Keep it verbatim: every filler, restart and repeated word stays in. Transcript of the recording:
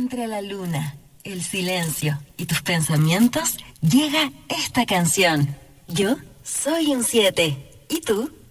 Entre la luna, el silencio y tus pensamientos, llega esta canción. Yo soy un siete. ¿Y tú?